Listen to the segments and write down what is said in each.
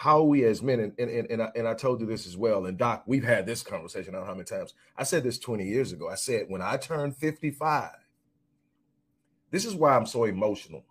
how we as men, and I told you this as well, and Doc, we've had this conversation, I don't know how many times. I said this 20 years ago. I said, when I turned 55, this is why I'm so emotional.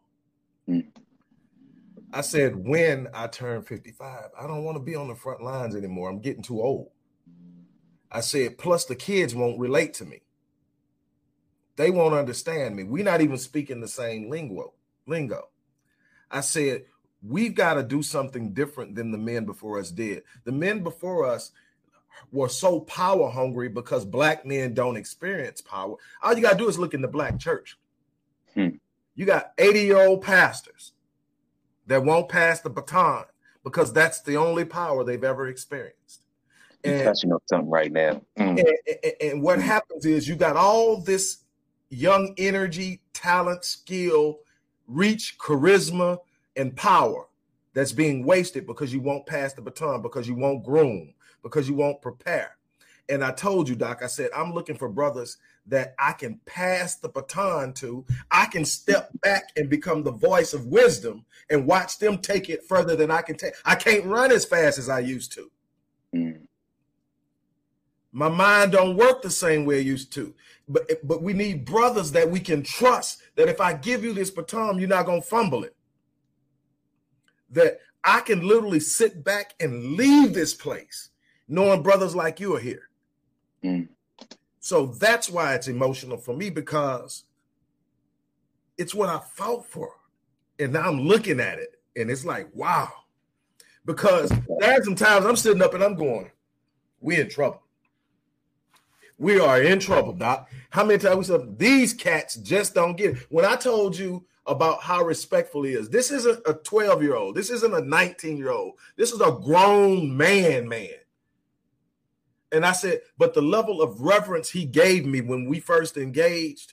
I said, when I turn 55, I don't want to be on the front lines anymore. I'm getting too old. I said, plus the kids won't relate to me. They won't understand me. We're not even speaking the same lingo. I said, we've got to do something different than the men before us did. The men before us were so power hungry because black men don't experience power. All you got to do is look in the black church. You got 80-year-old pastors that won't pass the baton because that's the only power they've ever experienced. You're touching on something right now. And what happens is you got all this young energy, talent, skill, reach, charisma, and power that's being wasted because you won't pass the baton, because you won't groom, because you won't prepare. And I told you, Doc, I said, I'm looking for brothers that I can pass the baton to. I can step back and become the voice of wisdom and watch them take it further than I can take. I can't run as fast as I used to. My mind don't work the same way it used to. But we need brothers that we can trust, that if I give you this baton, you're not going to fumble it. That I can literally sit back and leave this place knowing brothers like you are here. So that's why it's emotional for me, because it's what I fought for. And now I'm looking at it and it's like, wow. Because there's some times I'm sitting up and I'm going, we're in trouble. We are in trouble, Doc. How many times we said these cats just don't get it? When I told you about how respectful he is, this isn't a 12-year-old. This isn't a 19-year-old. This is a grown man. And I said, but the level of reverence he gave me when we first engaged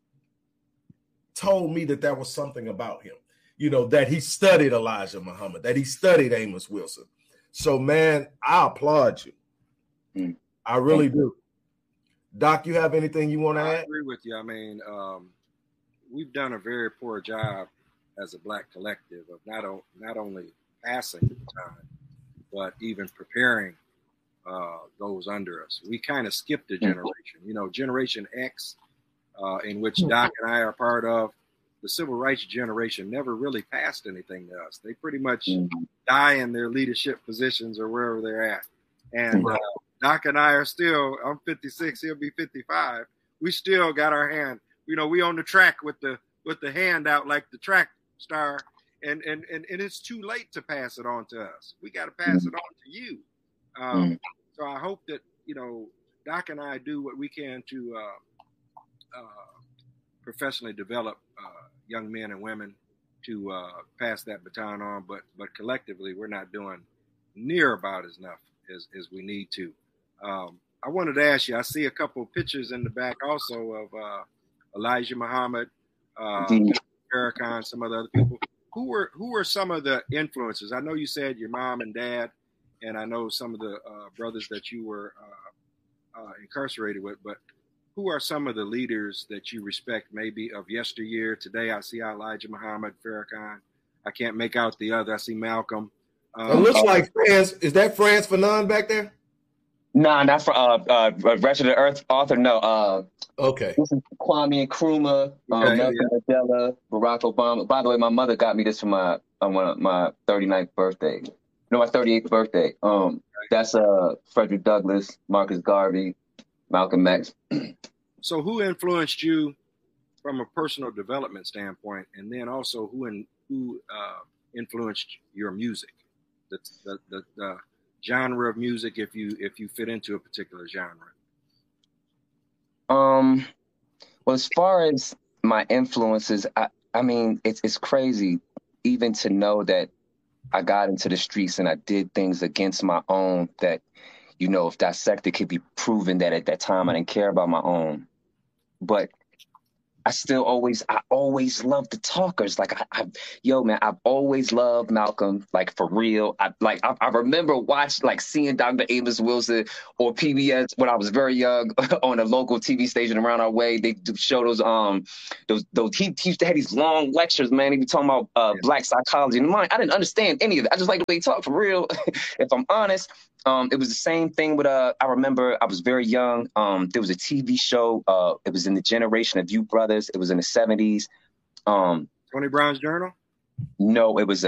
told me that there was something about him, you know, that he studied Elijah Muhammad, that he studied Amos Wilson. So, man, I applaud you. I really do. Doc, you have anything you want to add? I agree with you. I mean, we've done a very poor job as a black collective of not only passing the time, but even preparing those under us. We kind of skipped a generation. You know, Generation X, in which Doc and I are part of, the civil rights generation never really passed anything to us. They pretty much die in their leadership positions or wherever they're at. And Doc and I are still, I'm 56, he'll be 55. We still got our hand, you know, we on the track with the hand out like the track star. And it's too late to pass it on to us. We got to pass it on to you. So I hope that, you know, Doc and I do what we can to professionally develop young men and women to pass that baton on. But collectively, we're not doing near about as enough as we need to. I wanted to ask you, I see a couple of pictures in the back also of Elijah Muhammad, Farrakhan, some of the other people. Who were some of the influences? I know you said your mom and dad, and I know some of the brothers that you were incarcerated with, but who are some of the leaders that you respect maybe of yesteryear? Today I see Elijah Muhammad, Farrakhan. I can't make out the other. I see Malcolm. It looks like France. Is that Frantz Fanon back there? Nah, not for Resident Earth author. No. Okay. This is Kwame Nkrumah, Nelson Mandela, Barack Obama. By the way, my mother got me this for my 39th birthday. No, my 38th birthday. That's Frederick Douglass, Marcus Garvey, Malcolm X. So who influenced you from a personal development standpoint, and then also who influenced your music, the genre of music, if you fit into a particular genre? Well, as far as my influences, I mean, it's crazy even to know that I got into the streets and I did things against my own that, you know, if dissected, could be proven that at that time I didn't care about my own. But I always loved the talkers. Like I've always loved Malcolm, like for real. I remember seeing Dr. Amos Wilson or PBS when I was very young on a local TV station around our way. They show he used to have these long lectures, man. He was talking about black psychology and mind. I didn't understand any of it. I just like the way he talked for real, if I'm honest. It was the same thing with I remember I was very young. There was a TV show. It was in the generation of you brothers. It was in the 70s. Tony Brown's Journal? No, I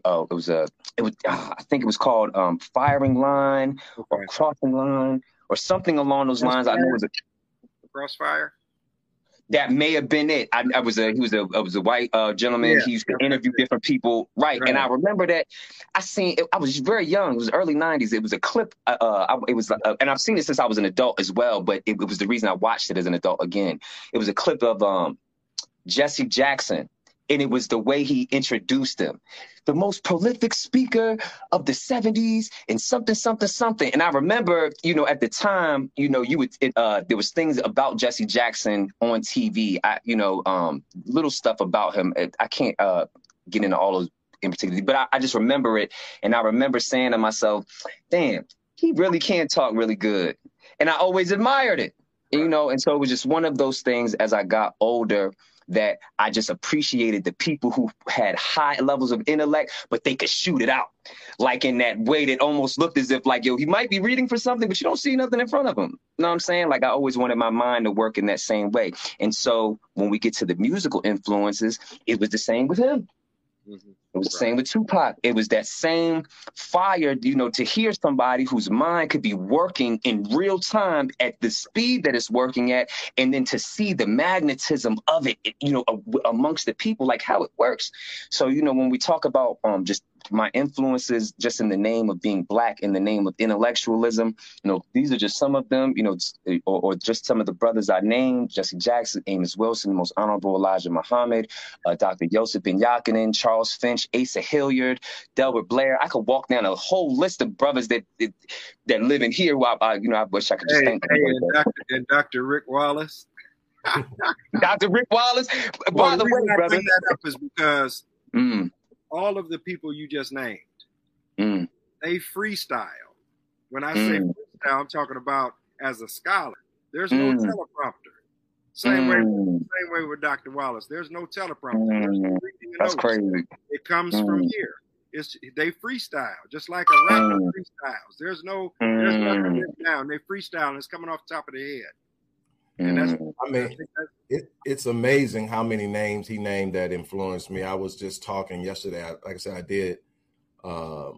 think it was called Firing Line or Crossing Line or something along those lines. I know it was Crossfire. That may have been it. He was a white gentleman. Yeah. He used to interview different people, right? And I remember that I was very young. It was early 90s. It was a clip. And I've seen it since I was an adult as well. But it was the reason I watched it as an adult again. It was a clip of Jesse Jackson. And it was the way he introduced him. The most prolific speaker of the 70s and something. And I remember, at the time, there was things about Jesse Jackson on TV. Little stuff about him. I can't get into all those in particular, but I just remember it. And I remember saying to myself, damn, he really can talk really good. And I always admired it, and so it was just one of those things as I got older that I just appreciated the people who had high levels of intellect, but they could shoot it out. Like in that way that almost looked as if like, he might be reading for something, but you don't see nothing in front of him. You know what I'm saying? Like I always wanted my mind to work in that same way. And so when we get to the musical influences, it was the same with him. Mm-hmm. It was the same with Tupac. It was that same fire, to hear somebody whose mind could be working in real time at the speed that it's working at, and then to see the magnetism of it, amongst the people, like how it works. So, when we talk about just my influences, just in the name of being Black, in the name of intellectualism, these are just some of them, or just some of the brothers I named: Jesse Jackson, Amos Wilson, the Most Honorable Elijah Muhammad, Dr. Yosef Ben Yakinen, Charles Finch, Asa Hilliard, Delbert Blair. I could walk down a whole list of brothers that live in here. I wish I could just thank them. And Dr. Rick Wallace. Dr. Rick Wallace. By the way, brother, bring that up is because all of the people you just named, they freestyle. When I say freestyle, I'm talking about as a scholar. There's no teleprompter. Same way with Dr. Wallace. There's no teleprompter. There's no reading That's notes. crazy. It comes from here. They freestyle, just like a rapper freestyles. There's nothing written down. They freestyle and it's coming off the top of their head. And it's amazing how many names he named that influenced me. I was just talking yesterday. Like I said, I did a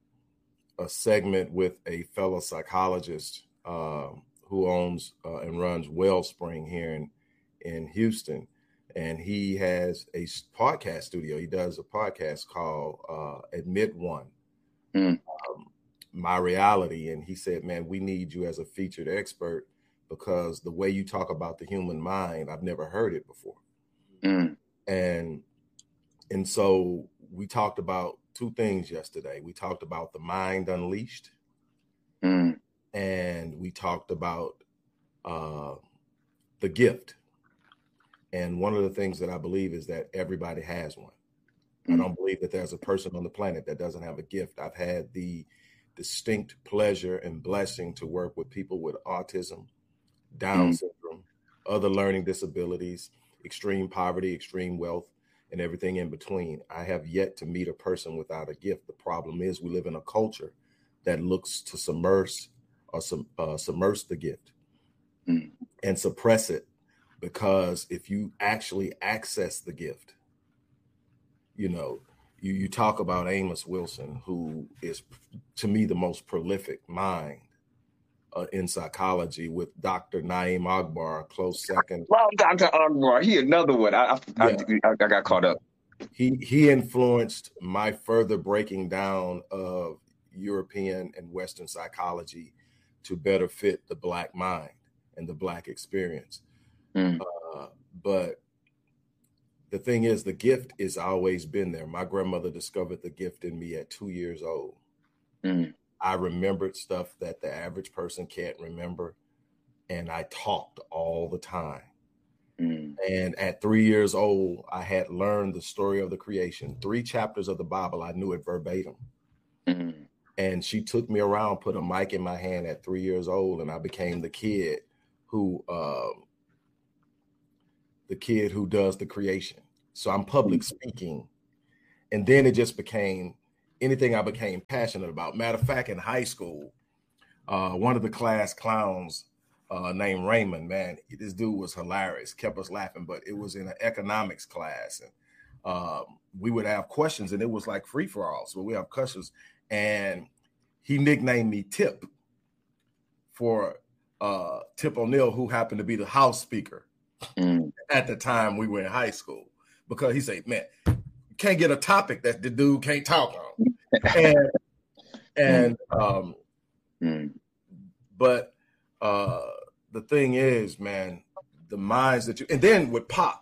segment with a fellow psychologist who owns and runs Wellspring here in Houston. And he has a podcast studio. He does a podcast called Admit One, My Reality. And he said, man, we need you as a featured expert because the way you talk about the human mind, I've never heard it before. And so we talked about two things yesterday. We talked about the mind unleashed, and we talked about the gift. And one of the things that I believe is that everybody has one. I don't believe that there's a person on the planet that doesn't have a gift. I've had the distinct pleasure and blessing to work with people with autism, Down syndrome, other learning disabilities, extreme poverty, extreme wealth, and everything in between. I have yet to meet a person without a gift. The problem is we live in a culture that looks to submerge the gift and suppress it. Because if you actually access the gift, you talk about Amos Wilson, who is, to me, the most prolific mind in psychology, with Dr. Naim Akbar, a close second. Well, Dr. Akbar, he another one. I got caught up. He influenced my further breaking down of European and Western psychology to better fit the Black mind and the Black experience. But the thing is, the gift has always been there. My grandmother discovered the gift in me at 2 years old. I remembered stuff that the average person can't remember. And I talked all the time. And at 3 years old, I had learned the story of the creation. 3 chapters of the Bible, I knew it verbatim. And she took me around, put a mic in my hand at 3 years old, and I became the kid who does the creation. So I'm public speaking. And then it just became anything I became passionate about. Matter of fact, in high school, one of the class clowns named Raymond, man, this dude was hilarious, kept us laughing, but it was in an economics class. And we would have questions, and it was like free for all. So we have questions, and he nicknamed me Tip for Tip O'Neill, who happened to be the House Speaker at the time we were in high school, because he said, man, you can't get a topic that the dude can't talk on. But the thing is, man, the minds that you, and then with Pac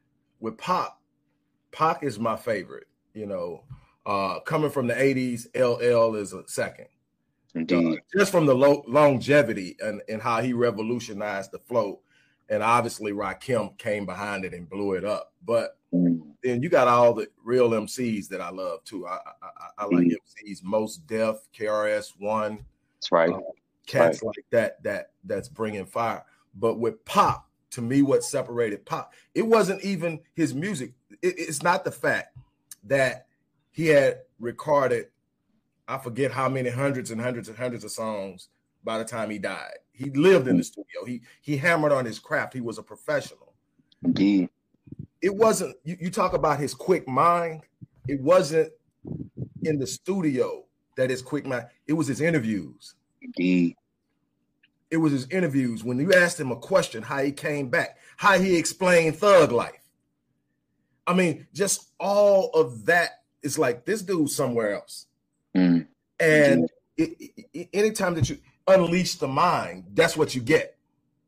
is my favorite, coming from the 80s, LL is a second. Indeed. Just from the longevity and how he revolutionized the flow. And obviously Rakim came behind it and blew it up. But then you got all the real MCs that I love too. I like MCs, Mos Def, KRS-One. That's right. Cats like that's bringing fire. But with Pac, to me, what separated Pac, it wasn't even his music. It's not the fact that he had recorded, I forget how many hundreds and hundreds and hundreds of songs by the time he died. He lived in the studio. He hammered on his craft. He was a professional. Indeed. It wasn't, you talk about his quick mind. It wasn't in the studio that his quick mind, it was his interviews. Indeed. It was his interviews. When you asked him a question, how he came back, how he explained Thug Life. I mean, just all of that is like, this dude's somewhere else. And anytime that you unleash the mind, that's what you get.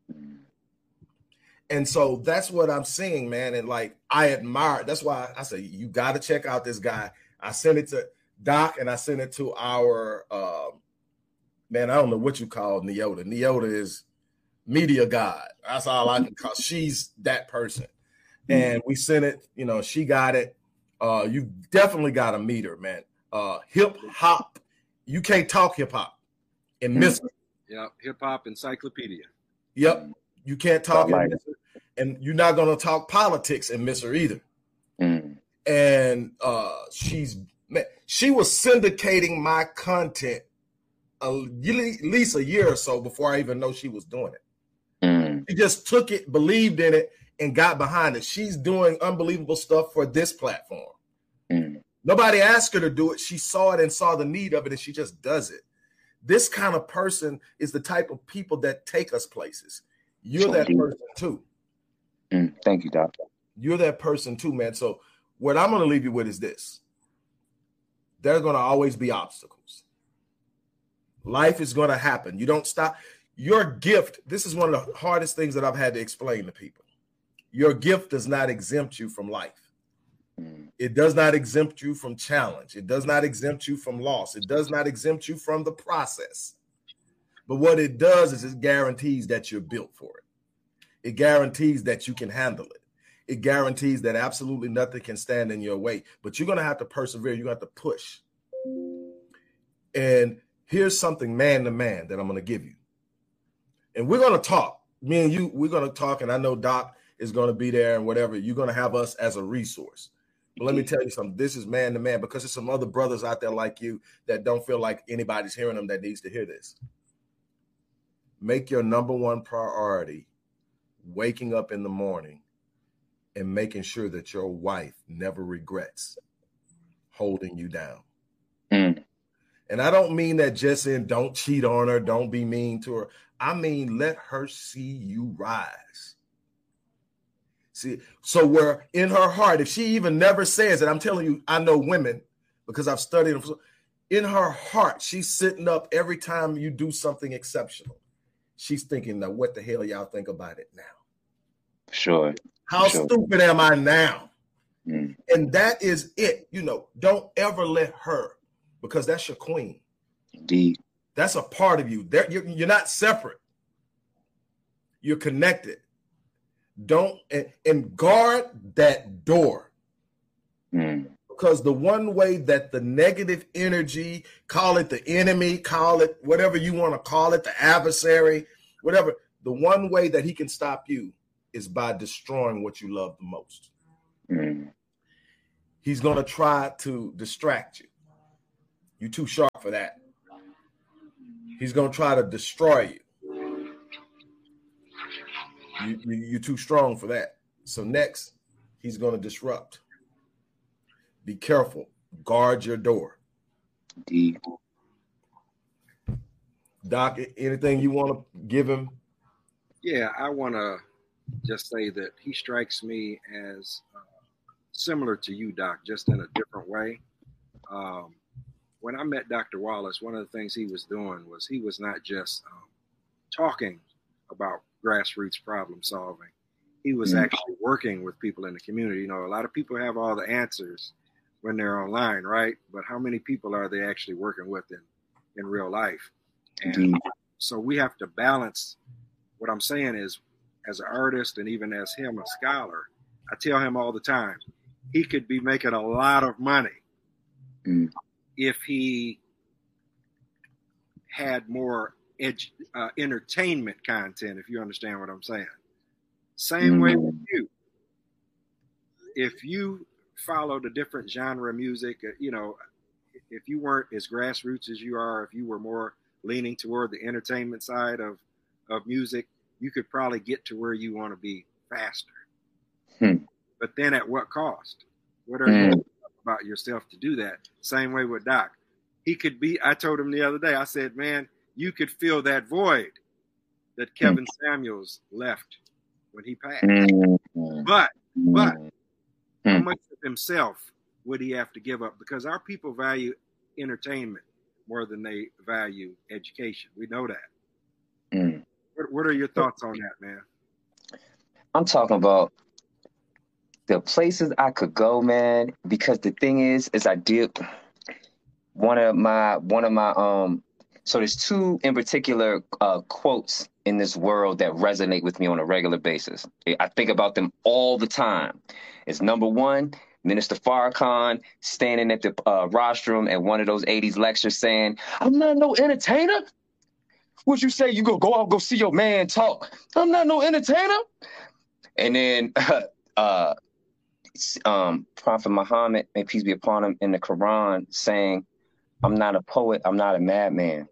And so that's what I'm seeing, man. And like, I admire, that's why I say, you got to check out this guy. I sent it to Doc and I sent it to our, man, I don't know what you call Neota. Neota is media god. That's all I can call. She's that person. And we sent it, she got it. You definitely got to meet her, man. Hip hop. You can't talk hip hop and miss her. Yeah, hip hop encyclopedia. Yep. You can't talk and miss her. And you're not going to talk politics and miss her either. And she was syndicating my content at least a year or so before I even know she was doing it. She just took it, believed in it, and got behind it. She's doing unbelievable stuff for this platform. Nobody asked her to do it. She saw it and saw the need of it, and she just does it. This kind of person is the type of people that take us places. You're that person too. Thank you, Doc. You're that person too, man. So what I'm going to leave you with is this. There are going to always be obstacles. Life is going to happen. You don't stop. Your gift, this is one of the hardest things that I've had to explain to people. Your gift does not exempt you from life. It does not exempt you from challenge. It does not exempt you from loss. It does not exempt you from the process. But what it does is it guarantees that you're built for it. It guarantees that you can handle it. It guarantees that absolutely nothing can stand in your way. But you're going to have to persevere. You're going to have to push. And here's something man to man that I'm going to give you. And we're going to talk. Me and you, we're going to talk. And I know Doc is going to be there and whatever. You're going to have us as a resource. But let me tell you something. This is man to man, because there's some other brothers out there like you that don't feel like anybody's hearing them that needs to hear this. Make your number one priority waking up in the morning and making sure that your wife never regrets holding you down. And I don't mean that just in don't cheat on her, don't be mean to her. I mean, let her see you rise. See, so where in her heart, if she even never says it, I'm telling you, I know women because I've studied them. In her heart, she's sitting up every time you do something exceptional. She's thinking, now, what the hell y'all think about it now? Sure. How stupid am I now? And that is it. Don't ever let her, because that's your queen. Indeed. That's a part of you. You're not separate. You're connected. Don't, and guard that door. Because the one way that the negative energy, call it the enemy, call it whatever you want to call it, the adversary, whatever, the one way that he can stop you is by destroying what you love the most. He's going to try to distract you. You're too sharp for that. He's going to try to destroy you. You're too strong for that. So next, he's going to disrupt. Be careful. Guard your door. Indeed. Doc, anything you want to give him? Yeah, I want to just say that he strikes me as similar to you, Doc, just in a different way. When I met Dr. Wallace, one of the things he was doing was he was not just talking about grassroots problem solving. He was actually working with people in the community. You know, a lot of people have all the answers when they're online, right? But how many people are they actually working with in real life? And so we have to balance. What I'm saying is, as an artist and even as him, a scholar, I tell him all the time, he could be making a lot of money if he had more entertainment content, if you understand what I'm saying. Same way with you. If you followed a different genre of music, you know, if you weren't as grassroots as you are, if you were more leaning toward the entertainment side of music, you could probably get to where you want to be faster. But then at what cost? What are you doing about yourself to do that? Same way with Doc. He could be, I told him the other day, I said, man, you could fill that void that Kevin Samuels left when he passed. But how much of himself would he have to give up? Because our people value entertainment more than they value education. We know that. What are your thoughts on that, man? I'm talking about the places I could go, man, because the thing is I did one of my so there's two in particular quotes in this world that resonate with me on a regular basis. I think about them all the time. It's number one, Minister Farrakhan standing at the rostrum at one of those 80s lectures saying, I'm not no entertainer. What you say? You go out, go see your man talk. I'm not no entertainer. And then Prophet Muhammad, may peace be upon him, in the Quran saying, I'm not a poet, I'm not a madman.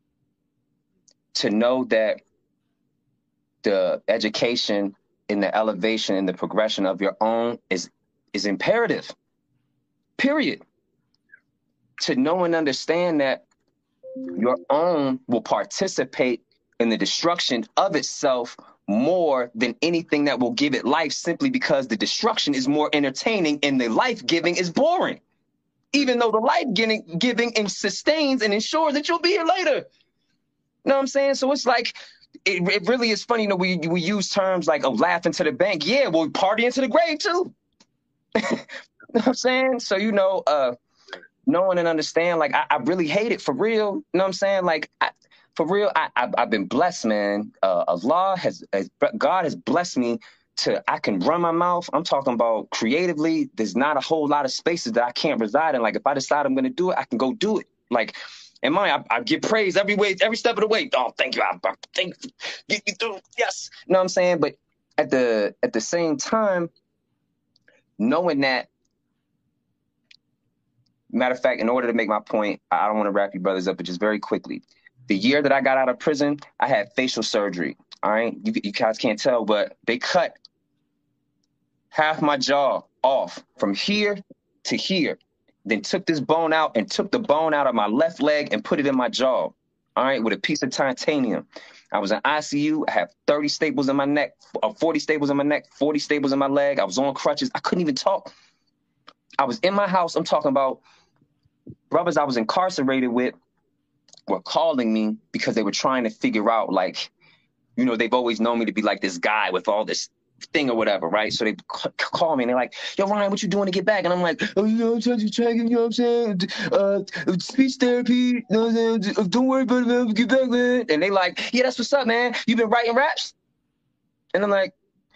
To know that the education and the elevation and the progression of your own is imperative, period. To know and understand that your own will participate in the destruction of itself more than anything that will give it life, simply because the destruction is more entertaining and the life-giving is boring. Even though the life-giving and sustains and ensures that you'll be here later. You know what I'm saying? So it's like, it really is funny, you know, we use terms like, laughing to the bank. Yeah, well, partying to the grave too. You know what I'm saying? So, you know, knowing and understand, like, I really hate it for real. You know what I'm saying? Like, for real, I've been blessed, man. God has blessed me I can run my mouth. I'm talking about creatively. There's not a whole lot of spaces that I can't reside in. Like, if I decide I'm going to do it, I can go do it. Like, and I get praise every step of the way. Oh, thank you. I thank you. Get me through. Yes. You know what I'm saying? But at the same time, knowing that, matter of fact, in order to make my point, I don't want to wrap you brothers up, but just very quickly. The year that I got out of prison, I had facial surgery. All right. You guys can't tell, but they cut half my jaw off from here to here, then took this bone out and took the bone out of my left leg and put it in my jaw, all right, with a piece of titanium. I was in ICU. I had 30 staples in my neck, 40 staples in my neck, 40 staples in my leg. I was on crutches. I couldn't even talk. I was in my house. I'm talking about brothers I was incarcerated with were calling me because they were trying to figure out, like, you know, they've always known me to be like this guy with all this thing or whatever, right? So they call me and they're like, yo, Ryan, what you doing to get back? And I'm like, oh, you know, I'm trying to check, you know what I'm saying? Speech therapy, you know what I'm saying? Don't worry about it, man. Get back, man. And they like, yeah, that's what's up, man. You been writing raps? And I'm like,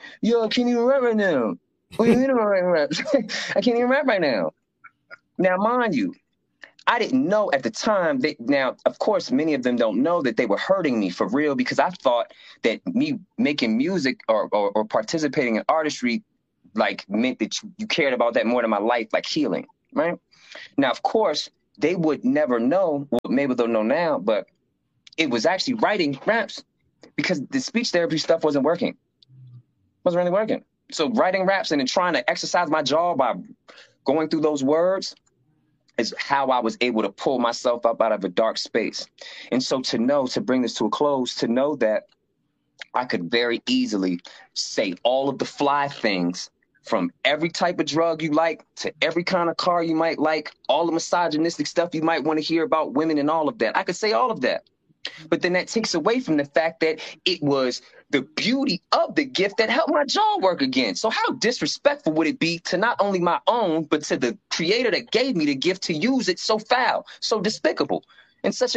Yo, I can't even rap right now. What do you mean I'm writing raps? I can't even rap right now. Now, mind you, I didn't know at the time that now, of course, many of them don't know that they were hurting me for real, because I thought that me making music or participating in artistry like meant that you cared about that more than my life, like healing, right? Now, of course, they would never know. Well, maybe they'll know now, but it was actually writing raps because the speech therapy stuff wasn't working. Wasn't really working. So writing raps and then trying to exercise my jaw by going through those words is how I was able to pull myself up out of a dark space. And so to bring this to a close, to know that I could very easily say all of the fly things, from every type of drug you like to every kind of car you might like, all the misogynistic stuff you might want to hear about women and all of that. I could say all of that. But then that takes away from the fact that it was the beauty of the gift that helped my jaw work again. So how disrespectful would it be to not only my own, but to the creator that gave me the gift to use it so foul, so despicable, in such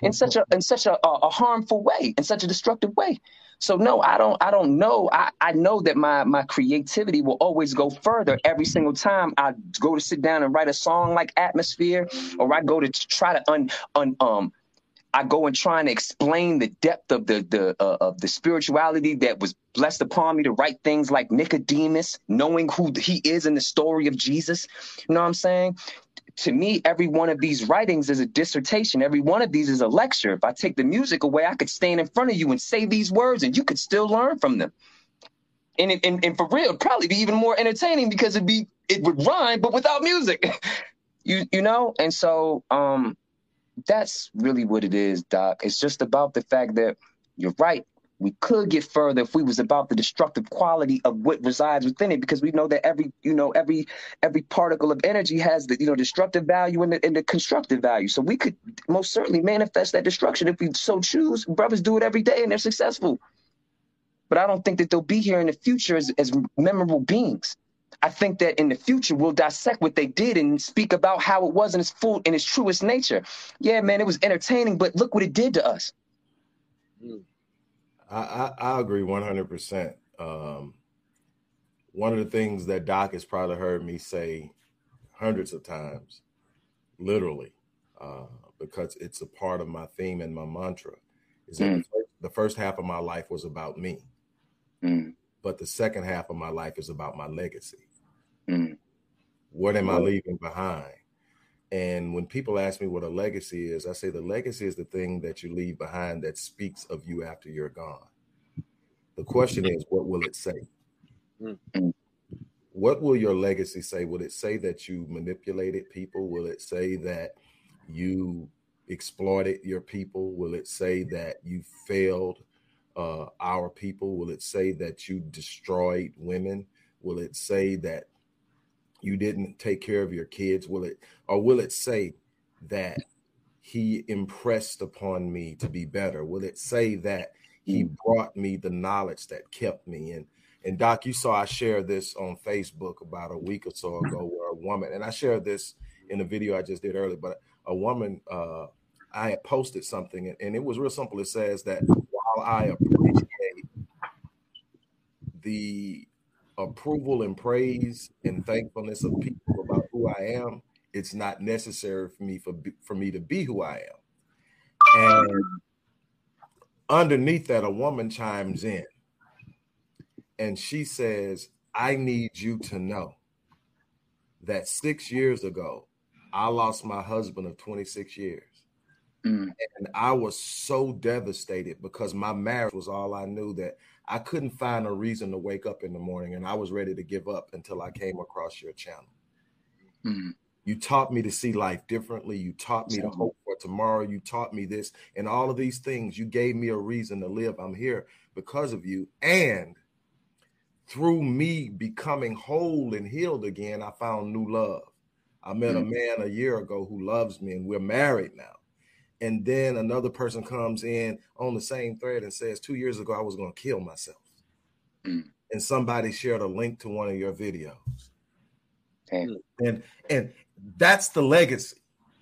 a harmful way, in such a destructive way. So no, I don't know. I know that my creativity will always go further every single time I go to sit down and write a song like Atmosphere, or I go to try to I go and try and explain the depth of the spirituality that was blessed upon me to write things like Nicodemus, knowing who he is in the story of Jesus. You know what I'm saying? To me, every one of these writings is a dissertation. Every one of these is a lecture. If I take the music away, I could stand in front of you and say these words and you could still learn from them. And for real, it'd probably be even more entertaining because it would rhyme, but without music. you know? And so that's really what it is, Doc. It's just about the fact that you're right. We could get further if we was about the destructive quality of what resides within it, because we know that every particle of energy has the destructive value and the constructive value. So we could most certainly manifest that destruction if we so choose. Brothers do it every day and they're successful. But I don't think that they'll be here in the future as memorable beings. I think that in the future we'll dissect what they did and speak about how it was in its truest nature. Yeah, man, it was entertaining, but look what it did to us. I agree 100%. One of the things that Doc has probably heard me say hundreds of times, literally, because it's a part of my theme and my mantra, is that the first half of my life was about me. But the second half of my life is about my legacy. What am I leaving behind? And when people ask me what a legacy is, I say the legacy is the thing that you leave behind that speaks of you after you're gone. The question is, what will it say? What will your legacy say? Will it say that you manipulated people? Will it say that you exploited your people? Will it say that you failed our people? Will it say that you destroyed women? Will it say that you didn't take care of your kids? Will it say that he impressed upon me to be better? Will it say that he brought me the knowledge that kept me? And Doc, you saw I shared this on Facebook about a week or so ago, where a woman, and I shared this in a video I just did earlier, but a woman, I had posted something, and it was real simple. It says that while I appreciate the approval and praise and thankfulness of people about who I am, it's not necessary for me to be who I am. And underneath that, a woman chimes in and she says, I need you to know that 6 years ago, I lost my husband of 26 years. And I was so devastated because my marriage was all I knew, that I couldn't find a reason to wake up in the morning, and I was ready to give up until I came across your channel. You taught me to see life differently. You taught me to hope for tomorrow. You taught me this and all of these things. You gave me a reason to live. I'm here because of you. And through me becoming whole and healed again, I found new love. I met a man a year ago who loves me, and we're married now. And then another person comes in on the same thread and says, 2 years ago, I was going to kill myself. And somebody shared a link to one of your videos. And that's the legacy.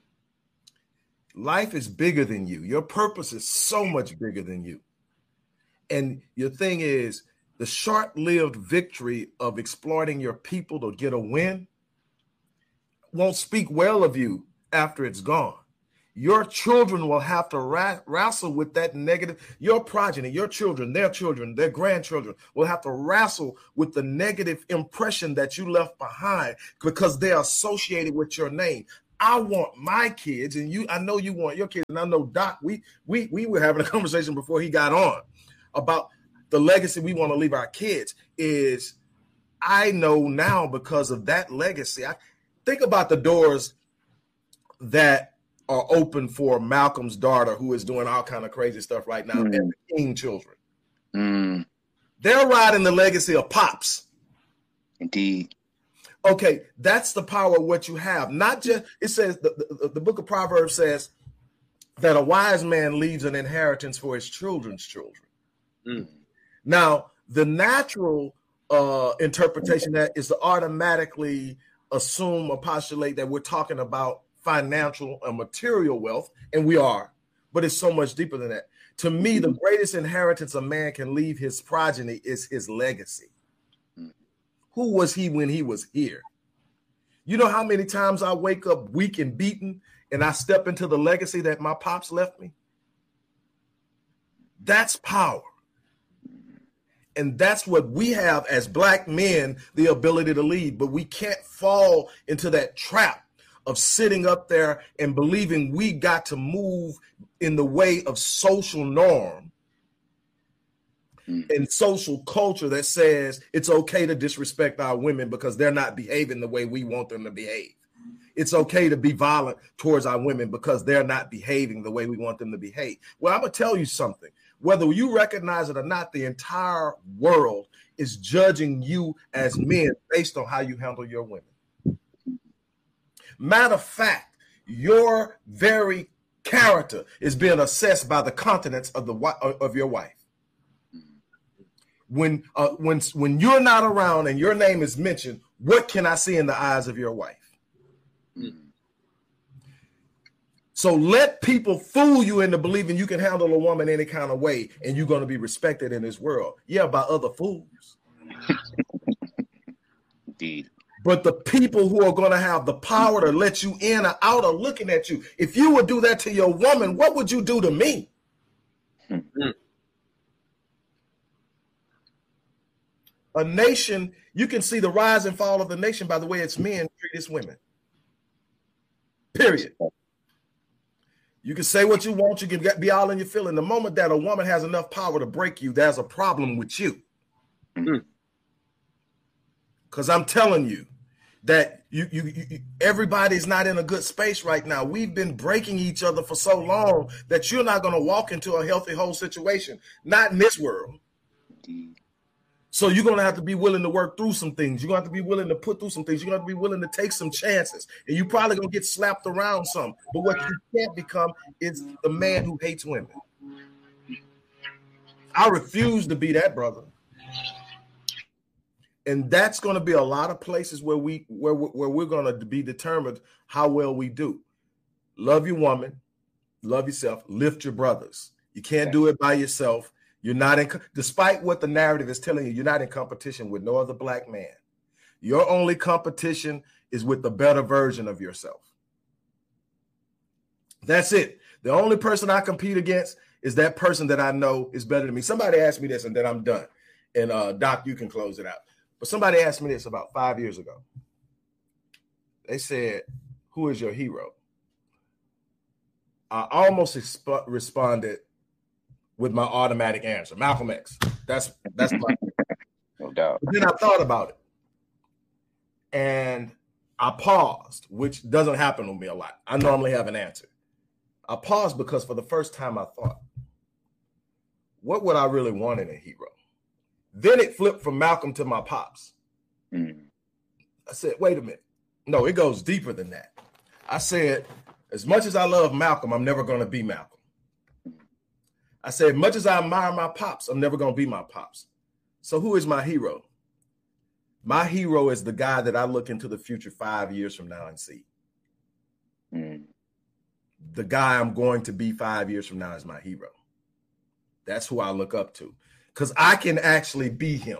Life is bigger than you. Your purpose is so much bigger than you. And your thing is, The short-lived victory of exploiting your people to get a win won't speak well of you after it's gone. Your children will have to wrestle with that negative. Your progeny, your children, their grandchildren will have to wrestle with the negative impression that you left behind because they're associated with your name. I want my kids, and I know you want your kids, and I know Doc, we were having a conversation before he got on about the legacy we want to leave our kids. Is I know now because of that legacy. I think about the doors that are open for Malcolm's daughter, who is doing all kind of crazy stuff right now, and the King children. They're riding the legacy of Pops. Indeed. Okay, that's the power of what you have. Not just, it says, the book of Proverbs says that a wise man leaves an inheritance for his children's children. Now, the natural interpretation that is to automatically assume or postulate that we're talking about financial and material wealth, and we are, but it's so much deeper than that. To me, the greatest inheritance a man can leave his progeny is his legacy. Who was he when he was here? You know how many times I wake up weak and beaten and I step into the legacy that my pops left me? That's power. And that's what we have as Black men, the ability to lead. But we can't fall into that trap of sitting up there and believing we got to move in the way of social norm and social culture that says it's okay to disrespect our women because they're not behaving the way we want them to behave. It's okay to be violent towards our women because they're not behaving the way we want them to behave. Well, I'm going to tell you something. Whether you recognize it or not, the entire world is judging you as men based on how you handle your women. Matter of fact, your very character is being assessed by the countenance of your wife. When you're not around and your name is mentioned, what can I see in the eyes of your wife? So let people fool you into believing you can handle a woman any kind of way and you're going to be respected in this world. Yeah, by other fools. Indeed. But the people who are going to have the power to let you in or out are looking at you. If you would do that to your woman, what would you do to me? A nation, you can see the rise and fall of the nation by the way its men treat its women. Period. You can say what you want. You can be all in your feeling. The moment that a woman has enough power to break you, there's a problem with you. Because I'm telling you that everybody's not in a good space right now. We've been breaking each other for so long that you're not going to walk into a healthy whole situation. Not in this world. Indeed. So you're going to have to be willing to work through some things. You're going to have to be willing to put through some things. You're going to have to be willing to take some chances. And you're probably going to get slapped around some. But what you can't become is the man who hates women. I refuse to be that brother. And that's going to be a lot of places where we're going to be determined how well we do. Love your woman. Love yourself. Lift your brothers. You can't do it by yourself. You're not in, despite what the narrative is telling you, you're not in competition with no other Black man. Your only competition is with the better version of yourself. That's it. The only person I compete against is that person that I know is better than me. Somebody asked me this and then I'm done. And Doc, you can close it out. But somebody asked me this about 5 years ago. They said, who is your hero? I almost responded with my automatic answer, Malcolm X. That's my no doubt. But then I thought about it. And I paused, which doesn't happen to me a lot. I normally have an answer. I paused because for the first time I thought, what would I really want in a hero? Then it flipped from Malcolm to my pops. I said, wait a minute. No, it goes deeper than that. I said, as much as I love Malcolm, I'm never going to be Malcolm. I said, much as I admire my pops, I'm never going to be my pops. So who is my hero? My hero is the guy that I look into the future 5 years from now and see. The guy I'm going to be 5 years from now is my hero. That's who I look up to. because I can actually be him.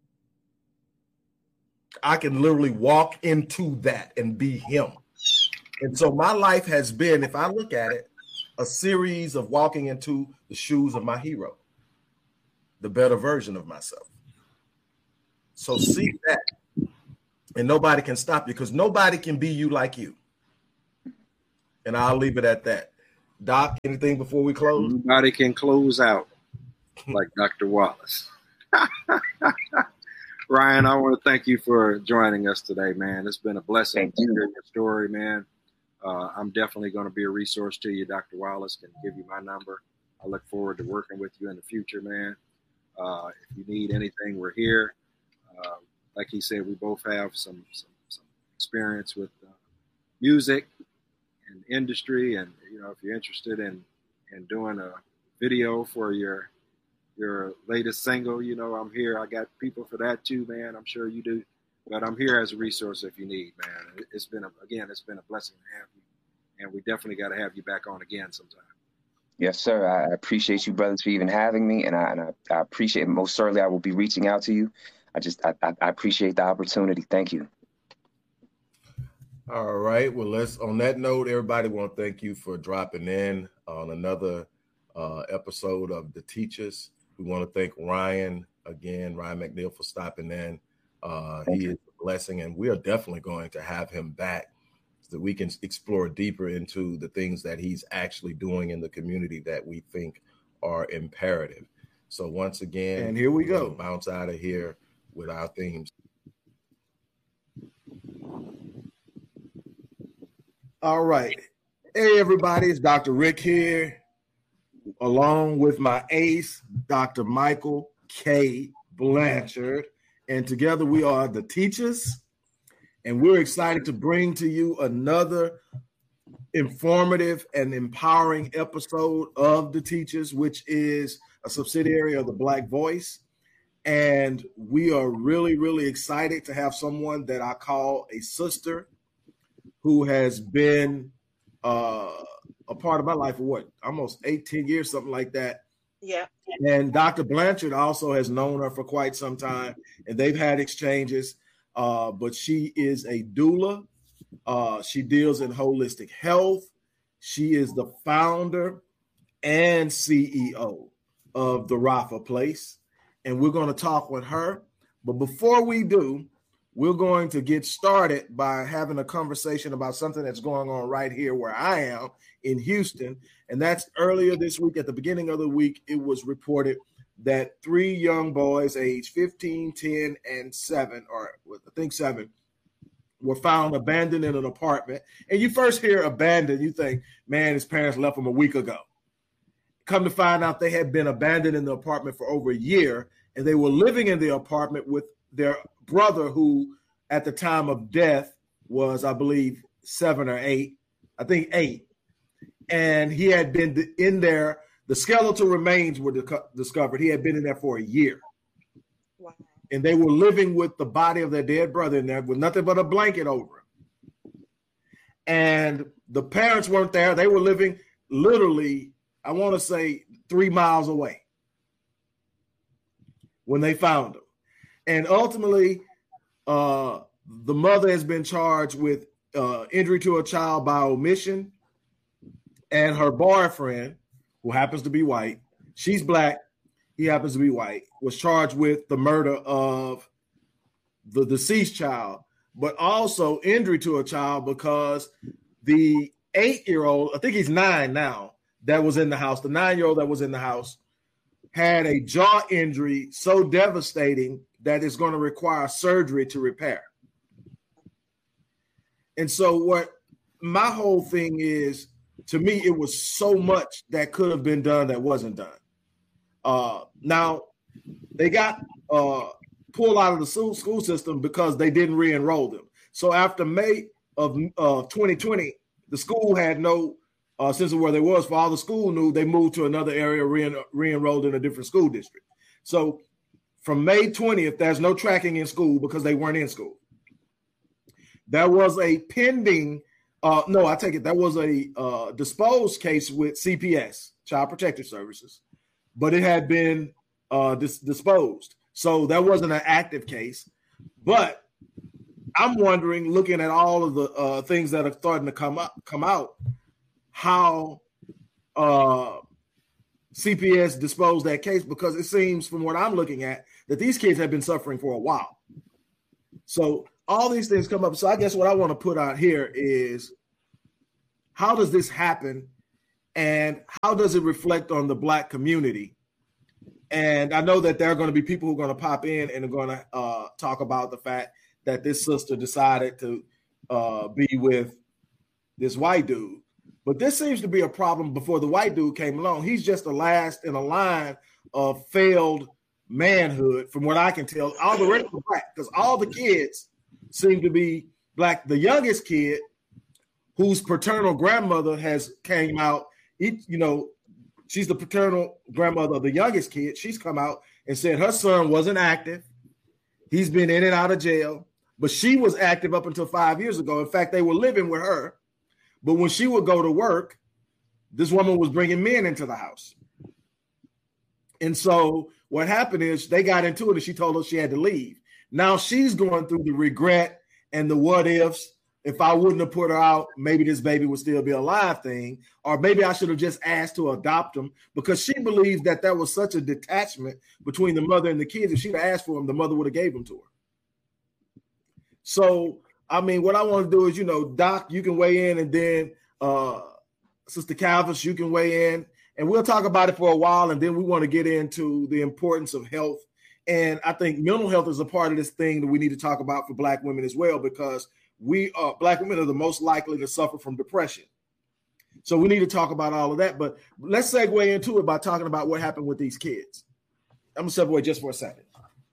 I can literally walk into that and be him. And so my life has been, if I look at it, a series of walking into the shoes of my hero, the better version of myself. So see that, and nobody can stop you because nobody can be you like you. And I'll leave it at that. Doc, anything before we close? Nobody can close out like Dr. Wallace. Ryan, I want to thank you for joining us today, man. It's been a blessing to hear your story, man. I'm definitely going to be a resource to you. Dr. Wallace can give you my number. I look forward to working with you in the future, man. If you need anything, we're here. Like he said, we both have some experience with music and industry, and if you're interested in doing a video for your latest single, I'm here. I got people for that too, man. I'm sure you do. But I'm here as a resource if you need, man. It's been a blessing to have you, and we definitely got to have you back on again sometime. Yes, sir. I appreciate you, brothers, for even having me, and I appreciate it. Most certainly I will be reaching out to you. I appreciate the opportunity. Thank you. All right. Well, on that note, everybody want to thank you for dropping in on another episode of The Teachers. We want to thank Ryan McNeil, for stopping in. He is a blessing, and we are definitely going to have him back so that we can explore deeper into the things that he's actually doing in the community that we think are imperative. So once again, and here we go. Bounce out of here with our themes. All right. Hey, everybody. It's Dr. Rick here, along with my ace, Dr. Michael K. Blanchard. And together we are The Teachers. And we're excited to bring to you another informative and empowering episode of The Teachers, which is a subsidiary of the Black Voice. And we are really, really excited to have someone that I call a sister who has been a part of my life for almost 18 years, something like that. Yeah. And Dr. Blanchard also has known her for quite some time, and they've had exchanges. But she is a doula. She deals in holistic health. She is the founder and CEO of the Rafa Place. And we're going to talk with her. But before we do, we're going to get started by having a conversation about something that's going on right here where I am in Houston. And that's earlier this week, at the beginning of the week, it was reported that 3 young boys aged 15, 10, and 7, or I think 7, were found abandoned in an apartment. And you first hear abandoned, you think, man, his parents left him a week ago. Come to find out they had been abandoned in the apartment for over a year, and they were living in the apartment with their brother, who at the time of death was, I believe, 7 or 8, I think 8. And he had been in there. The skeletal remains were discovered. He had been in there for a year. Wow. And they were living with the body of their dead brother in there with nothing but a blanket over him. And the parents weren't there. They were living literally, I want to say, 3 miles away when they found him. And ultimately, the mother has been charged with injury to a child by omission. And her boyfriend, who happens to be white, she's black, he happens to be white, was charged with the murder of the deceased child, but also injury to a child because the 8-year-old, I think he's 9 now, that was in the house, the 9-year-old that was in the house, had a jaw injury so devastating that it's going to require surgery to repair. And so what my whole thing is, to me, it was so much that could have been done that wasn't done. Now, they got pulled out of the school system because they didn't re-enroll them. So after May of 2020, the school had no sense of where they was. For all the school knew, they moved to another area, re-enrolled in a different school district. So from May 20th, there's no tracking in school because they weren't in school. There was a pending that was a disposed case with CPS, Child Protective Services, but it had been disposed. So that wasn't an active case. But I'm wondering, looking at all of the things that are starting to come out, how CPS disposed that case, because it seems from what I'm looking at that these kids have been suffering for a while. So all these things come up. So I guess what I want to put out here is, how does this happen and how does it reflect on the Black community? And I know that there are going to be people who are going to pop in and are going to talk about the fact that this sister decided to be with this white dude. But this seems to be a problem before the white dude came along. He's just the last in a line of failed manhood, from what I can tell. All the rest are Black, because all the kids seem to be Black. The youngest kid, whose paternal grandmother has came out, she's the paternal grandmother of the youngest kid. She's come out and said her son wasn't active. He's been in and out of jail, but she was active up until 5 years ago. In fact, they were living with her. But when she would go to work, this woman was bringing men into the house. And so what happened is they got into it and she told her she had to leave. Now she's going through the regret and the what ifs. If I wouldn't have put her out, maybe this baby would still be alive thing. Or maybe I should have just asked to adopt him, because she believes that there was such a detachment between the mother and the kids. If she'd have asked for him, the mother would have gave him to her. So, I mean, what I want to do is, Doc, you can weigh in, and then Sister Calvis, you can weigh in, and we'll talk about it for a while, and then we want to get into the importance of health. And I think mental health is a part of this thing that we need to talk about for Black women as well, because Black women are the most likely to suffer from depression. So we need to talk about all of that. But let's segue into it by talking about what happened with these kids. I'm going to segue just for a second.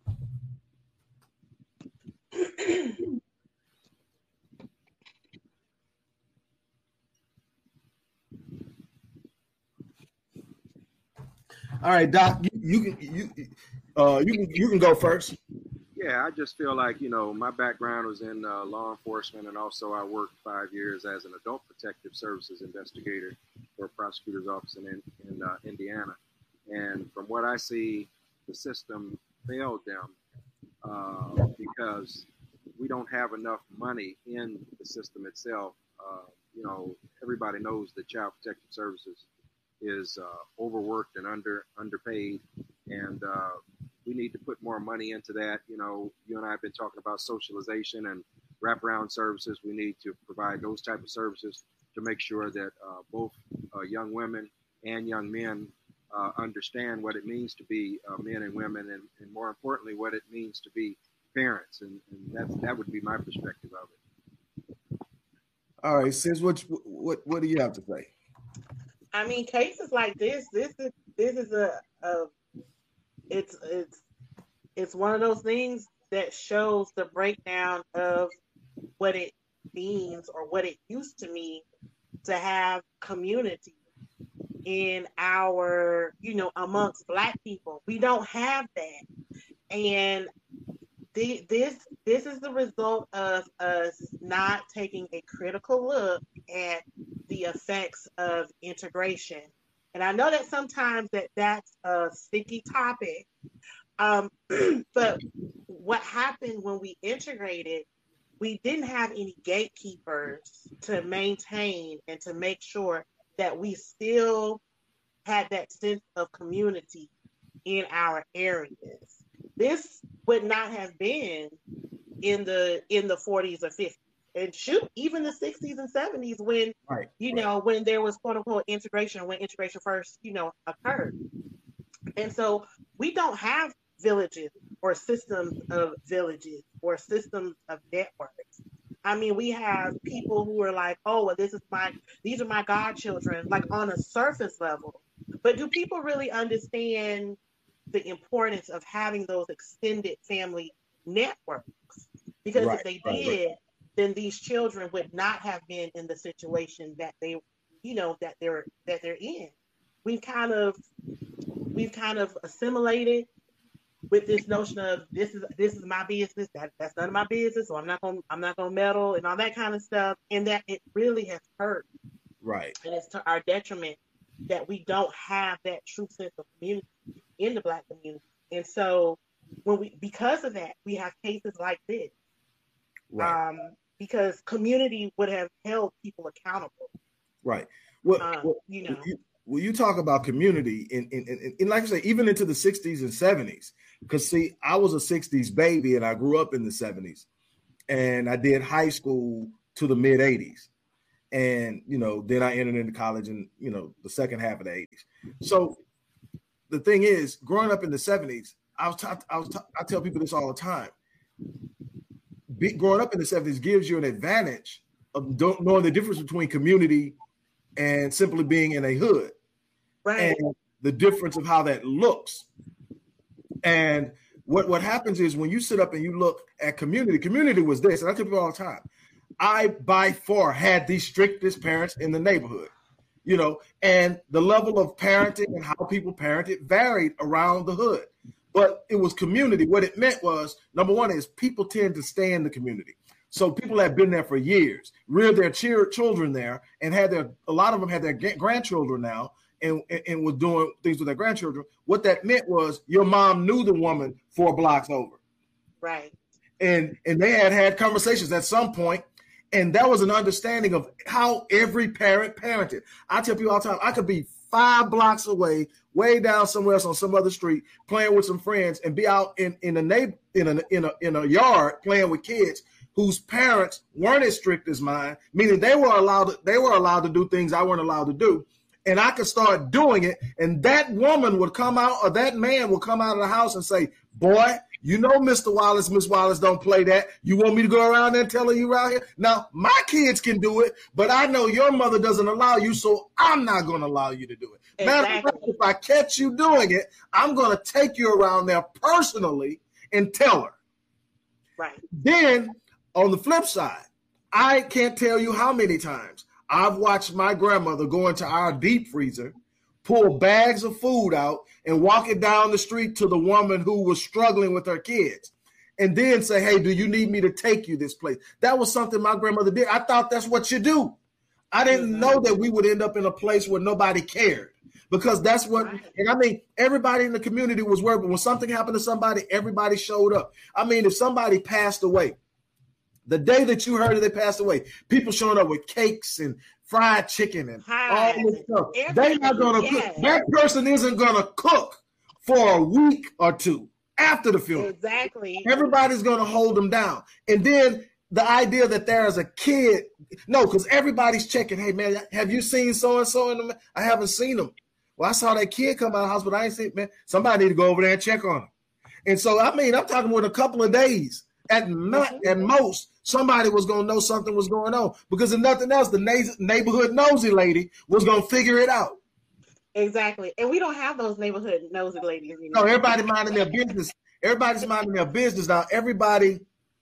All right, Doc, you can go first. Yeah, I just feel like, my background was in law enforcement, and also I worked 5 years as an adult protective services investigator for a prosecutor's office in Indiana. And from what I see, the system failed them because we don't have enough money in the system itself. Everybody knows that Child Protective Services is overworked and underpaid, and we need to put more money into that. You and I have been talking about socialization and wraparound services. We need to provide those type of services to make sure that both young women and young men understand what it means to be men and women, and more importantly, what it means to be parents. And that would be my perspective of it. All right, sis, what do you have to say? I mean, cases like this is it's one of those things that shows the breakdown of what it means, or what it used to mean, to have community in our, amongst Black people. We don't have that. And this is the result of us not taking a critical look at the effects of integration. And I know that sometimes that's a sticky topic, but what happened when we integrated, we didn't have any gatekeepers to maintain and to make sure that we still had that sense of community in our areas. This would not have been in the 40s or 50s. And shoot, even the 60s and 70s when, when there was quote unquote integration, when integration first, occurred. And so we don't have villages or systems of villages or systems of networks. I mean, we have people who are like, oh, well, these are my godchildren, like on a surface level. But do people really understand the importance of having those extended family networks? Because if they did, then these children would not have been in the situation that they're in. We've kind of assimilated with this notion of this is my business, that's none of my business, so I'm not gonna meddle and all that kind of stuff, and that it really has hurt. Right. And it's to our detriment that we don't have that true sense of community. in the Black community. And so because of that, we have cases like this. Right. Because community would have held people accountable. Right. Well, when you talk about community, and like I say, even into the 60s and 70s, because see, I was a 60s baby and I grew up in the 70s, and I did high school to the mid 80s. And, then I entered into college in, the second half of the 80s. So the thing is, growing up in the 70s, I tell people this all the time. Growing up in the 70s gives you an advantage of knowing the difference between community and simply being in a hood. Right. And the difference of how that looks. And what happens is when you sit up and you look at community was this, and I tell people all the time, I by far had the strictest parents in the neighborhood, and the level of parenting and how people parented varied around the hood. But it was community. What it meant was, number one is people tend to stay in the community. So people have been there for years, reared their children there, and a lot of them had their grandchildren now, and was doing things with their grandchildren. What that meant was your mom knew the woman 4 blocks over. Right. And they had conversations at some point, and that was an understanding of how every parent parented. I tell people all the time, I could be 5 blocks away, way down somewhere else on some other street, playing with some friends, and be out in a yard playing with kids whose parents weren't as strict as mine, meaning they were allowed to do things I weren't allowed to do. And I could start doing it, and that woman would come out, or that man would come out of the house and say, boy, Mr. Wallace, Miss Wallace don't play that. You want me to go around there telling you around here? Now, my kids can do it, but I know your mother doesn't allow you, so I'm not going to allow you to do it. Exactly. Matter of fact, if I catch you doing it, I'm going to take you around there personally and tell her. Right. Then, on the flip side, I can't tell you how many times I've watched my grandmother go into our deep freezer, pull bags of food out, and walk it down the street to the woman who was struggling with her kids, and then say, hey, do you need me to take you this place? That was something my grandmother did. I thought that's what you do. I didn't know that we would end up in a place where nobody cared, because that's what, and I mean, everybody in the community was worried, but when something happened to somebody, everybody showed up. I mean, if somebody passed away, the day that you heard that they passed away, people showing up with cakes and fried chicken and all this stuff. They're not going to cook. That person isn't going to cook for a week or two after the funeral. Exactly. Everybody's going to hold them down. And then the idea that there is a kid, no, because everybody's checking, hey, man, have you seen so-and-so in them? I haven't seen them. Well, I saw that kid come out of the house, but I ain't seen, man, somebody need to go over there and check on him. And so, I mean, I'm talking with a couple of days. At most, somebody was going to know something was going on, because if nothing else, the neighborhood nosy lady was going to figure it out. Exactly. And we don't have those neighborhood nosy ladies anymore. No, everybody minding their business. Everybody's minding their business now. Everybody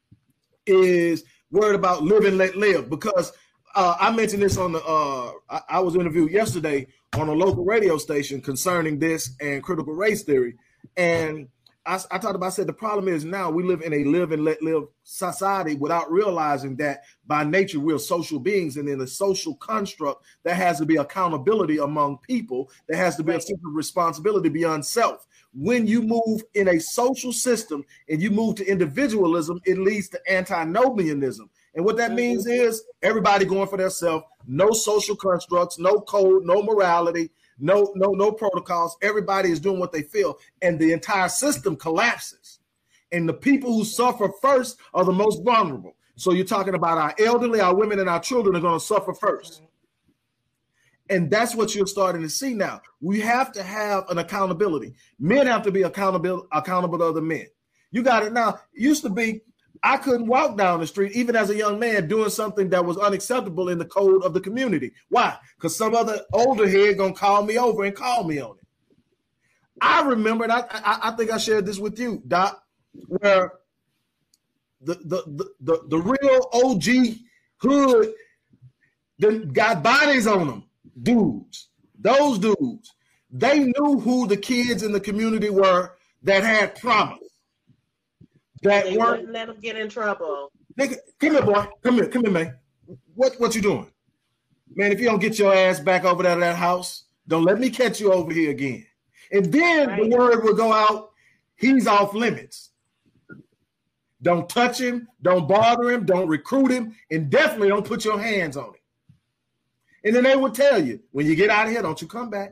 is worried about live and let live, because I mentioned this on I was interviewed yesterday on a local radio station concerning this and critical race theory. And I said the problem is now we live in a live and let live society without realizing that by nature we're social beings, and in a social construct there has to be accountability among people. There has to be a sense of responsibility beyond self. When you move in a social system and you move to individualism, it leads to antinomianism. And what that means is everybody going for themselves, no social constructs, no code, no morality, no protocols. Everybody is doing what they feel, and the entire system collapses. And the people who suffer first are the most vulnerable. So you're talking about our elderly, our women, and our children are going to suffer first. And that's what you're starting to see now. We have to have an accountability. Men have to be accountable to other men. You got it now. It used to be I couldn't walk down the street, even as a young man, doing something that was unacceptable in the code of the community. Why? Because some other older head gonna call me over and call me on it. I remember, and I think I shared this with you, Doc, where the real OG hood that got bodies on them, dudes, those dudes, they knew who the kids in the community were that had problems. They wouldn't let them get in trouble. Nigga, come here, boy. Come here, man. What you doing? Man, if you don't get your ass back over there to that house, don't let me catch you over here again. And then the word will go out, he's off limits. Don't touch him, don't bother him, don't recruit him, and definitely don't put your hands on him. And then they will tell you, when you get out of here, don't you come back.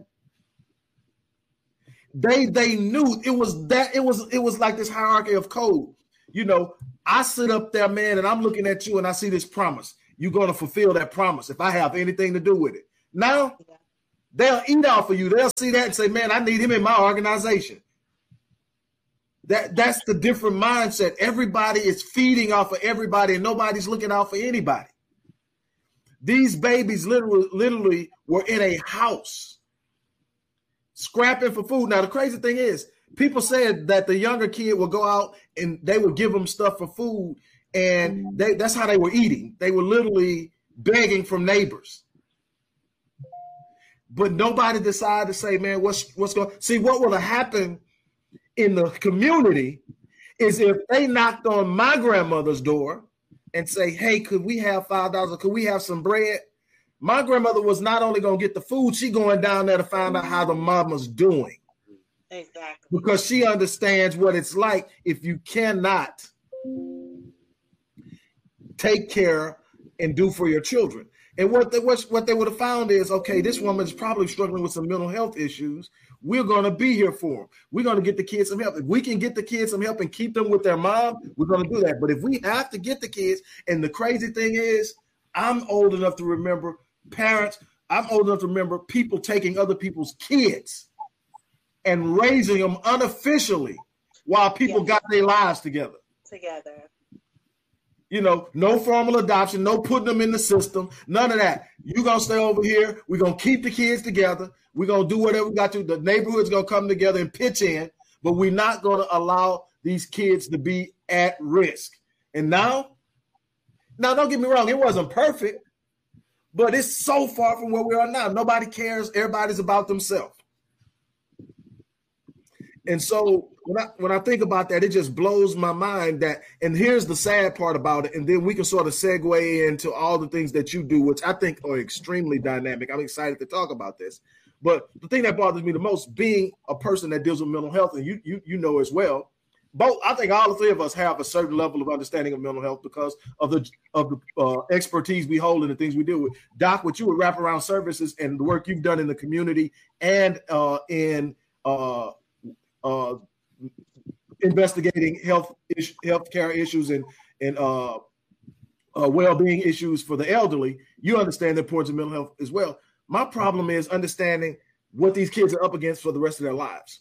They knew it was like this hierarchy of code. You know, I sit up there, man, and I'm looking at you and I see this promise. You're going to fulfill that promise if I have anything to do with it. Now, they'll eat off of you. They'll see that and say, man, I need him in my organization. That's the different mindset. Everybody is feeding off of everybody and nobody's looking out for anybody. These babies literally were in a house scrapping for food. Now, the crazy thing is, people said that the younger kid would go out and they would give them stuff for food, and that's how they were eating. They were literally begging from neighbors. But nobody decided to say, man, what's going on? See, what would have happened in the community is if they knocked on my grandmother's door and say, hey, could we have $5 or could we have some bread? My grandmother was not only going to get the food, she going down there to find out how the mama's doing. Exactly. Because she understands what it's like if you cannot take care and do for your children. And what they would have found is, okay, this woman is probably struggling with some mental health issues. We're going to be here for them. We're going to get the kids some help. If we can get the kids some help and keep them with their mom, we're going to do that. But if we have to get the kids, and the crazy thing is, I'm old enough to remember parents, I'm old enough to remember people taking other people's kids and raising them unofficially while people got their lives together. You know, no formal adoption, no putting them in the system, none of that. You're going to stay over here. We're going to keep the kids together. We're going to do whatever we got to. The neighborhood's going to come together and pitch in, but we're not going to allow these kids to be at risk. And now, don't get me wrong, it wasn't perfect, but it's so far from where we are now. Nobody cares. Everybody's about themselves. And so when I think about that, it just blows my mind that, and here's the sad part about it, and then we can sort of segue into all the things that you do, which I think are extremely dynamic. I'm excited to talk about this. But the thing that bothers me the most, being a person that deals with mental health, and you know as well, I think all the three of us have a certain level of understanding of mental health because of the expertise we hold and the things we deal with. Doc, with you with wraparound services and the work you've done in the community and in investigating healthcare issues and well-being issues for the elderly, you understand the importance of mental health as well. My problem is understanding what these kids are up against for the rest of their lives.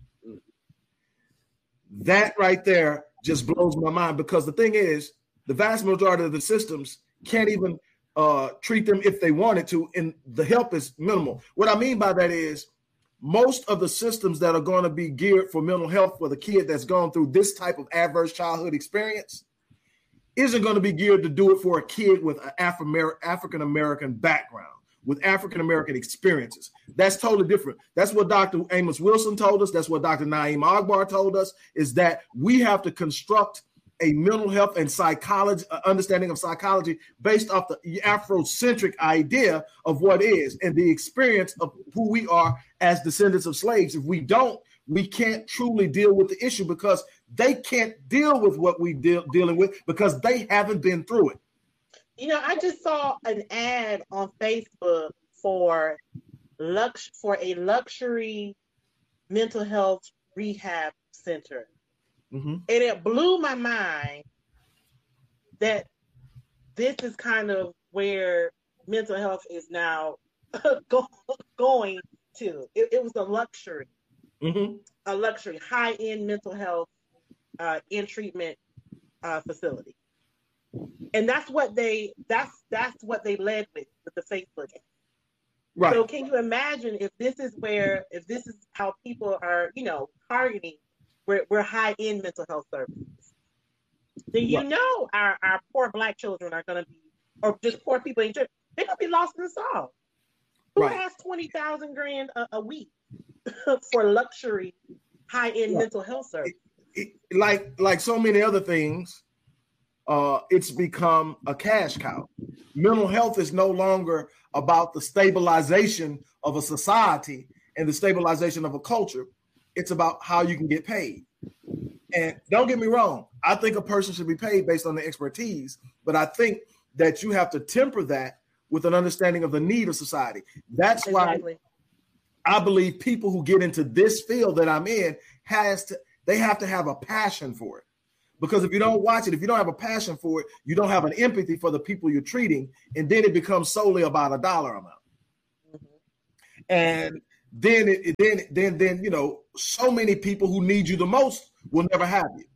That right there just blows my mind, because the thing is, the vast majority of the systems can't even treat them if they wanted to, and the help is minimal. What I mean by that is, most of the systems that are going to be geared for mental health for the kid that's gone through this type of adverse childhood experience isn't going to be geared to do it for a kid with an African-American background, with African-American experiences. That's totally different. That's what Dr. Amos Wilson told us. That's what Dr. Naeem Akbar told us, is that we have to construct a mental health and psychology, understanding of psychology based off the Afrocentric idea of what is and the experience of who we are as descendants of slaves. If we don't, we can't truly deal with the issue, because they can't deal with what we dealing with because they haven't been through it. You know, I just saw an ad on Facebook for a luxury mental health rehab center. Mm-hmm. And it blew my mind that this is kind of where mental health is now going to. It was a luxury, high-end mental health in treatment facility, and that's what they led with the Facebook ad. Right. So can you imagine if this is how people are, targeting? We're high-end mental health services. Then our poor Black children are going to be, or just poor people in general, they're going to be lost in the sauce. Who has $20,000 a week for luxury high-end mental health services? Like so many other things, it's become a cash cow. Mental health is no longer about the stabilization of a society. and the stabilization of a culture. It's about how you can get paid. And don't get me wrong, I think a person should be paid based on their expertise, but I think that you have to temper that with an understanding of the need of society. That's why I believe people who get into this field that I'm in they have to have a passion for it. Because if you don't watch it, if you don't have a passion for it, you don't have an empathy for the people you're treating, and then it becomes solely about a dollar amount. And then you know, so many people who need you the most will never have you.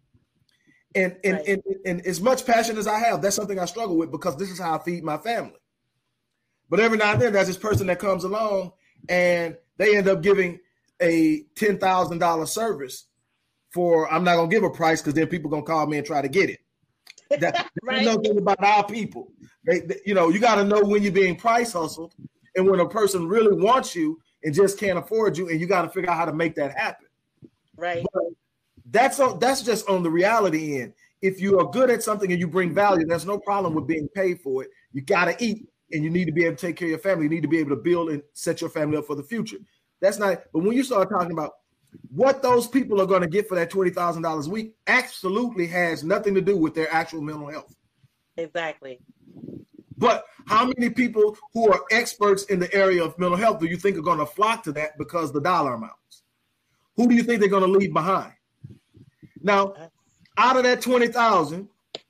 And as much passion as I have, that's something I struggle with because this is how I feed my family. But every now and then there's this person that comes along and they end up giving a $10,000 service for, I'm not going to give a price because then people going to call me and try to get it. That's nothing about our people. You know, you got to know when you're being price hustled and when a person really wants you and just can't afford you, and you got to figure out how to make that happen. Right. But that's just on the reality end. If you are good at something and you bring value, there's no problem with being paid for it. You got to eat, and you need to be able to take care of your family. You need to be able to build and set your family up for the future. That's not. But when you start talking about what those people are going to get for that $20,000 a week, absolutely has nothing to do with their actual mental health. Exactly. But how many people who are experts in the area of mental health do you think are going to flock to that because the dollar amounts? Who do you think they're going to leave behind? Now, out of that 20,000,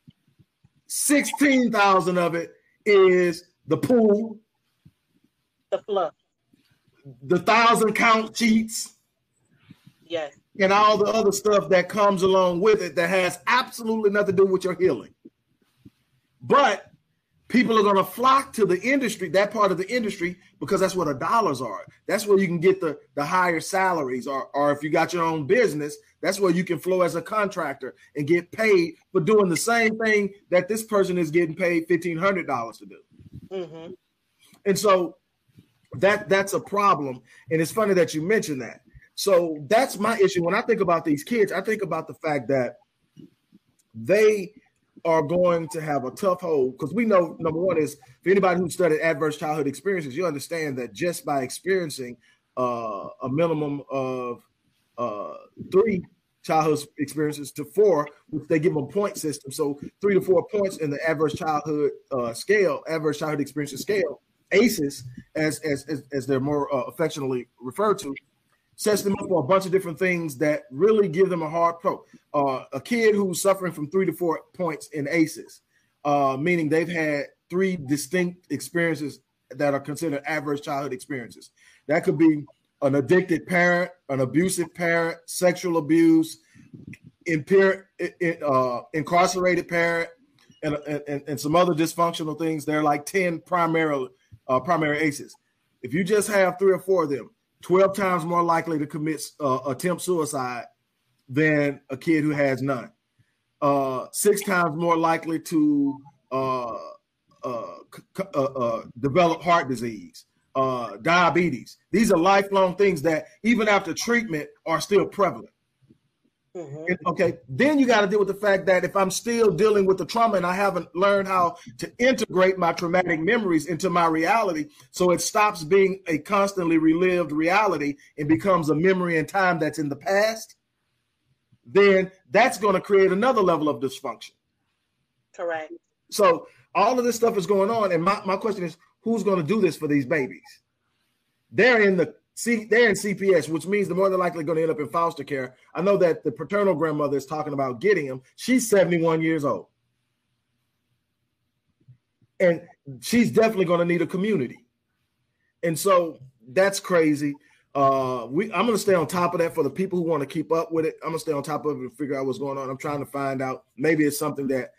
16,000 of it is the pool, the fluff, the 1,000 count cheats, yes, and all the other stuff that comes along with it that has absolutely nothing to do with your healing. But people are going to flock to the industry, that part of the industry, because that's where the dollars are. That's where you can get the higher salaries, or if you got your own business, that's where you can flow as a contractor and get paid for doing the same thing that this person is getting paid $1,500 to do. Mm-hmm. And so that's a problem. And it's funny that you mentioned that. So that's my issue. When I think about these kids, I think about the fact that they are going to have a tough hold, because we know, number one is, for anybody who studied adverse childhood experiences, you understand that just by experiencing a minimum of 3 childhood experiences to 4, which they give them a point system. So 3 to 4 points in the adverse childhood scale, adverse childhood experiences scale, ACEs, as they're more affectionately referred to, sets them up for a bunch of different things that really give them a hard pro. A kid who's suffering from 3 to 4 points in ACEs, meaning they've had 3 distinct experiences that are considered adverse childhood experiences. That could be an addicted parent, an abusive parent, sexual abuse, incarcerated parent, and some other dysfunctional things. They're like 10 primary ACEs. If you just have 3 or 4 of them, 12 times more likely to commit attempt suicide than a kid who has none. 6 times more likely to develop heart disease, diabetes. These are lifelong things that even after treatment are still prevalent. Mm-hmm. Okay, then you got to deal with the fact that if I'm still dealing with the trauma and I haven't learned how to integrate my traumatic memories into my reality, so it stops being a constantly relived reality and becomes a memory in time that's in the past, then that's going to create another level of dysfunction. Correct. So all of this stuff is going on, and my question is, who's going to do this for these babies? They're in CPS, which means they're more than likely going to end up in foster care. I know that the paternal grandmother is talking about getting them. She's 71 years old. And she's definitely going to need a community. And so that's crazy. I'm going to stay on top of that for the people who want to keep up with it. I'm going to stay on top of it and figure out what's going on. I'm trying to find out. Maybe it's something that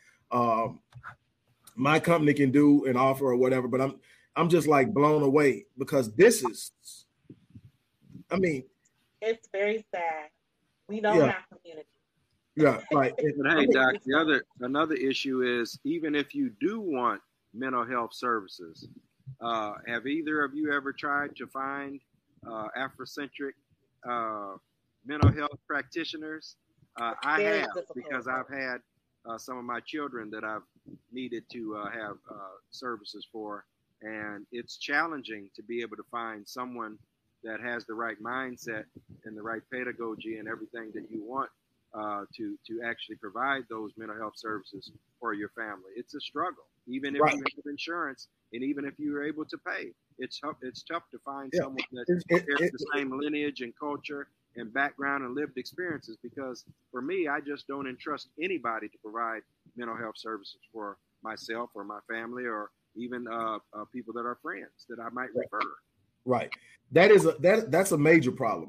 my company can do and offer or whatever, but I'm just like blown away because this is, I mean, it's very sad. We don't have community. Yeah, right. But hey, Doc, another issue is, even if you do want mental health services, have either of you ever tried to find Afrocentric mental health practitioners? I have, because I've had some of my children that I've needed to have services for, and it's challenging to be able to find someone that has the right mindset and the right pedagogy and everything that you want to actually provide those mental health services for your family. It's a struggle, even if you have insurance and even if you're able to pay. It's tough to find someone that shares the same lineage and culture and background and lived experiences, because for me, I just don't entrust anybody to provide mental health services for myself or my family or even people that are friends that I might refer. Right. That's a major problem.